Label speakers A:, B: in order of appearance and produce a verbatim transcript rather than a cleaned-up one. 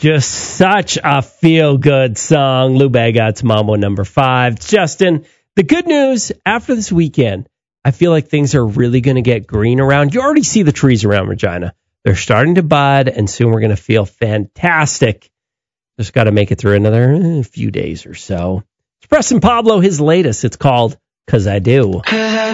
A: Just such a feel-good song. Lou Bega, it's Mambo number five. Justin, the good news after this weekend, I feel like things are really going to get green around. You already see the trees around Regina. They're starting to bud, and soon we're going to feel fantastic. Just got to make it through another eh, few days or so. It's Preston Pablo, his latest. It's called 'Cause I Do.